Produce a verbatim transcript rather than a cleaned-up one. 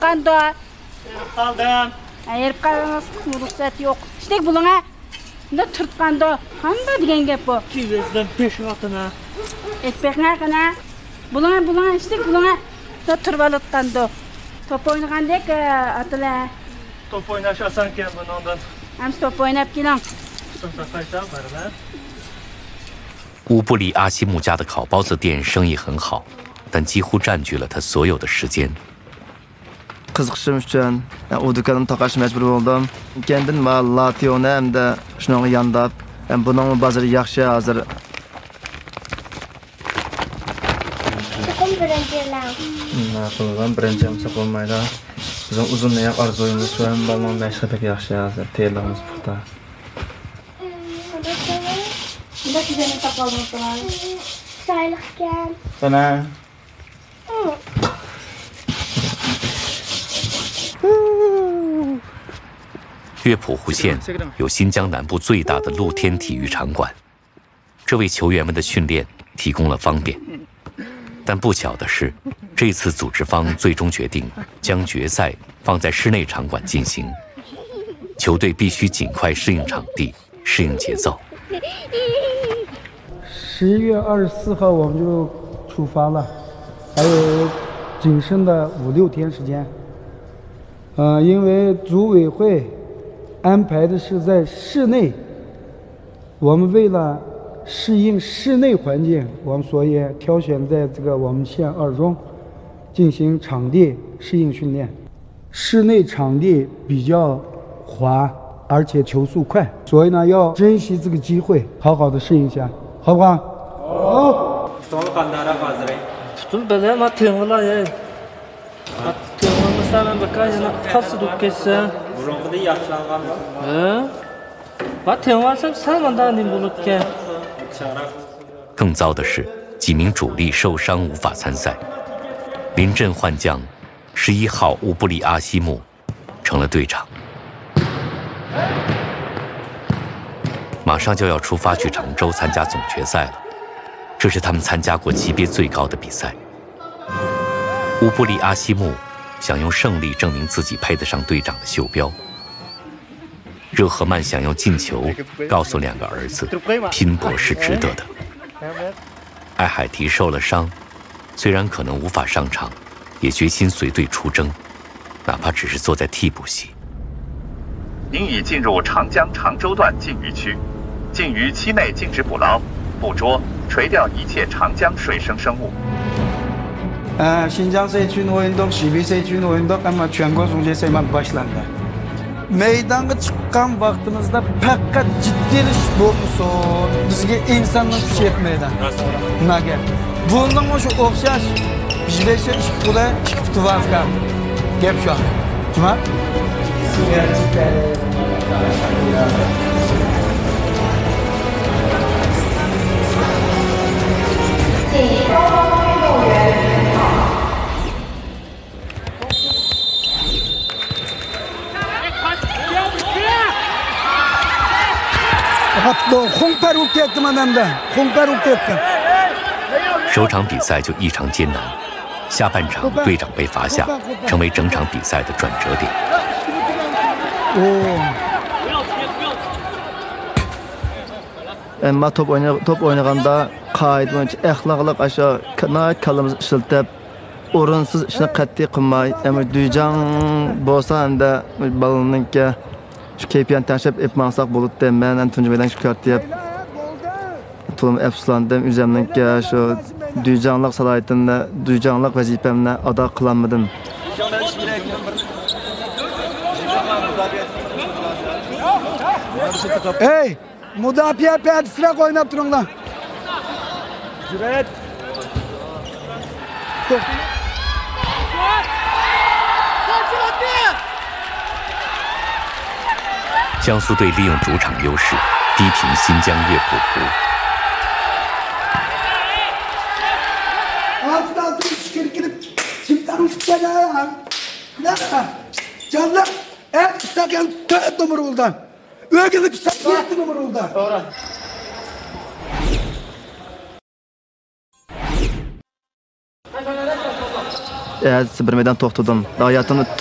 Kanda. Kaldım. Ayırıp kalınız ruhsat yok. İşte buluna ne tırtkanda kanda diyen gep bu. Kivizden beş atına. Ekmek ne kana? Buluna buluna işte buluna ne tırbalıtkanda. Top oynagandek atıla. Top oynaş asanken bunu ondan. Hem top oynap gelen. Sonra 乌布里阿西木家的烤包子店生意很好，但几乎占据了他所有的时间。 Qiziqishim uchun u do'konimni taqash majbur bo'ldim. Kendin mal lationi hamda shunga yondab, buning bozori yaxshi hozir. Sakın birinchilar. Ma'qulman, birinchi ham bo'lmaydi. Bizning uzun oyoq orzuyimiz shu ham balmon mashqa pek yaxshi hozir. Terlamiz puxta. Bunda sizning taqolmoqlar. Sayliqkan. Sana. 乐浦湖县有新疆南部最大的露天体育场馆，这为球员们的训练提供了方便。但不巧的是，这次组织方最终决定将决赛放在室内场馆进行，球队必须尽快适应场地、适应节奏。 十一月二十四号我们就出发了，还有仅剩的五六天时间。呃，因为组委会 安排的是在室内，我们为了适应室内环境，我们所以挑选在这个我们县二中进行场地适应训练。室内场地比较滑，而且球速快，所以呢要珍惜这个机会，好好的适应一下，好不好？好。 Burunqida yaxshilangan. Ha? Va tenvarsam salmandan din bo'libken. 更糟的是，几名主力受伤无法参赛，临阵换将，十一号乌布里阿西木成了队长。马上就要出发去常州参加总决赛了，这是他们参加过级别最高的比赛。乌布里阿西木 想用胜利证明自己配得上队长的袖标。热赫曼想用进球告诉两个儿子，拼搏是值得的。艾海提受了伤，虽然可能无法上场，也决心随队出征，哪怕只是坐在替补席。 您已进入长江常州段禁渔区，禁渔期内禁止捕捞、捕捉、垂钓一切长江水生生物。 Ee, Şinjan Seyçün oyunduk, Şibi Seyçün oyunduk ama Çöngöz Unca Seyman başlandı. Meydanga çıkan vaktimizde pekka ciddiliş olmuşsun. Bizge insanlık bir şey etmeydi. Buna gel. Bundan şu okşaş, bizleşe işi kula, işi fıtıvazga. Gep şu an. Cuma? Hatlo, Hongper uktettim adamda. Hongper uktettim. 首场比赛就异常艰难，下半场队长被罚下，成为整场比赛的转折点。 Ama top oyna top oynaganda qoid bo'yicha axloqliq aşağı kanat kalamizni ishlatib, o'rinsiz ishni qat'iy qilmay, ama duyjang bo'lsa hamda balonninki shu kayfiyatni tashlab etmasak bo'ladi. Men ham tunji bilan shu kartiyab to'lim afsuslandim. O'zimninki shu duyjanglik salohiyatini, duyjanglik vazifamni ado qilolmadim. Hey! Müdafiye perdesine oynap durun lan. Cüret. 江苏队利用主场优势，逼平新疆乐浦湖。 Altından çıkıp gidip simtanı tutacağım. Ne? Canlar, et tutarken tört numara oldu. Ögülü tutarken yedi numara oldu. Doğru. Sibir meydan to'xtadim. Hayatımda